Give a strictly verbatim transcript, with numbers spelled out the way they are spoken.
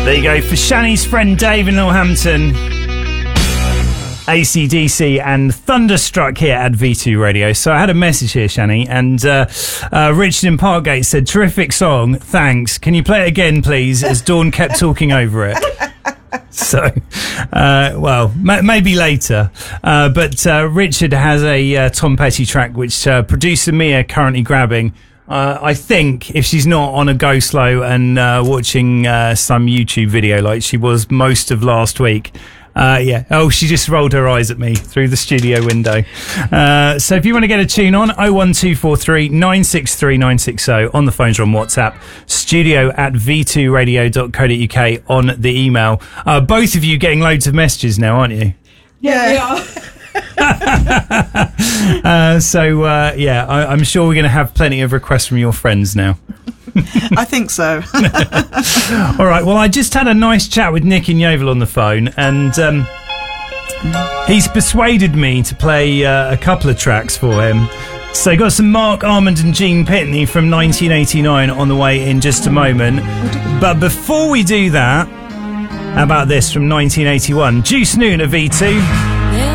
There you go, for Shani's friend Dave in Northampton. A C D C and Thunderstruck here at V two Radio. So I had a message here, Shani, and uh, uh, Richard in Parkgate said, terrific song, thanks. Can you play it again, please, as Dawn kept talking over it? So, uh, well, m- maybe later. Uh, but uh, Richard has a uh, Tom Petty track, which uh, producer Mia currently grabbing. Uh, I think if she's not on a go slow and uh, watching uh, some YouTube video like she was most of last week. Uh, yeah. Oh, she just rolled her eyes at me through the studio window. Uh, so if you want to get a tune on, oh one two four three nine six three nine six oh on the phones or on WhatsApp, studio at v two radio dot co dot uk on the email. Uh, both of you getting loads of messages now, aren't you? Yeah, we are. uh, so, uh, yeah, I, I'm sure we're going to have plenty of requests from your friends now. I think so. All right, well, I just had a nice chat with Nick in Yeovil on the phone, and um, he's persuaded me to play uh, a couple of tracks for him. So got some Mark Armand and Gene Pitney from nineteen eighty-nine on the way in just a moment. But before we do that, how about this from nineteen eighty-one? Juice Newton of V two.